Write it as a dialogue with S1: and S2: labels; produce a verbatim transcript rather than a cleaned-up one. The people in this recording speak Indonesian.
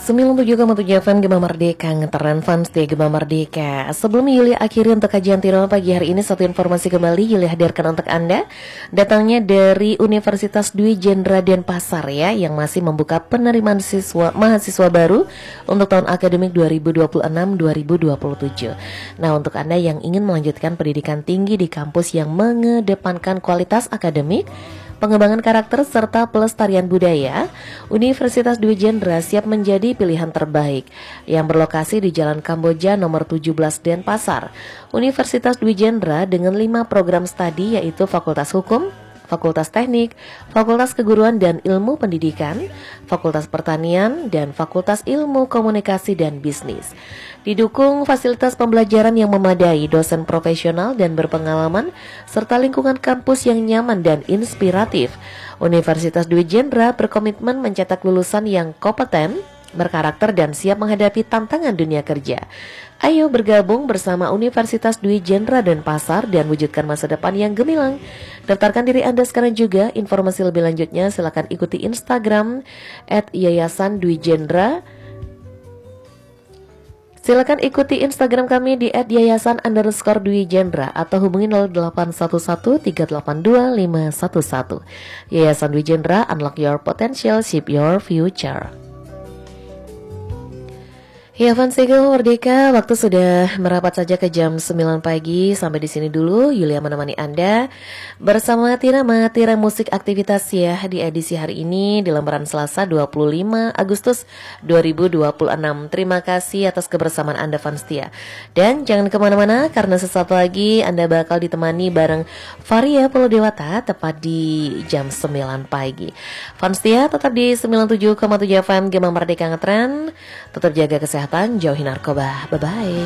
S1: sembilan puluh tujuh koma tujuh F M Gema Merdeka, ngeteren fans di Gema Merdeka. Sebelum Yulia akhiri untuk kajian tidur pagi hari ini, satu informasi kembali Yulia hadirkan untuk Anda. Datangnya dari Universitas Dwi Jendra Denpasar ya, yang masih membuka penerimaan siswa mahasiswa baru untuk tahun akademik dua ribu dua puluh enam dua ribu dua puluh tujuh. Nah, untuk Anda yang ingin melanjutkan pendidikan tinggi di kampus yang mengedepankan kualitas akademik, pengembangan karakter serta pelestarian budaya, Universitas Dwi Jendra siap menjadi pilihan terbaik yang berlokasi di Jalan Kamboja nomor tujuh belas Denpasar. Universitas Dwi Jendra dengan lima program studi yaitu Fakultas Hukum, Fakultas Teknik, Fakultas Keguruan dan Ilmu Pendidikan, Fakultas Pertanian, dan Fakultas Ilmu Komunikasi dan Bisnis. Didukung fasilitas pembelajaran yang memadai, dosen profesional dan berpengalaman, serta lingkungan kampus yang nyaman dan inspiratif. Universitas Dwi Jendra berkomitmen mencetak lulusan yang kompeten, berkarakter dan siap menghadapi tantangan dunia kerja. Ayo bergabung bersama Universitas Dwi Jendra Denpasar dan wujudkan masa depan yang gemilang. Daftarkan diri Anda sekarang juga. Informasi lebih lanjutnya silakan ikuti Instagram et yayasan dwi jendra. Silakan ikuti Instagram kami di et yayasan underscore dwi jendra atau hubungi nol delapan satu satu tiga delapan dua lima satu satu. Yayasan Dwi Jendra, unlock your potential, shape your future. Ya fans Gema Merdeka, waktu sudah merapat saja ke jam sembilan pagi. Sampai di sini dulu Yulia menemani Anda bersama Tirama Tira Musik Aktivitas ya di edisi hari ini di lembaran Selasa dua puluh lima Agustus dua ribu dua puluh enam. Terima kasih atas kebersamaan Anda fans Tia. Dan jangan kemana-mana karena sesaat lagi Anda bakal ditemani bareng Varia Polodewata tepat di jam sembilan pagi. Fans Tia tetap di sembilan puluh tujuh koma tujuh F M Gema Merdeka Ngetren. Tetap jaga kesehatan, jauhi narkoba. Bye-bye.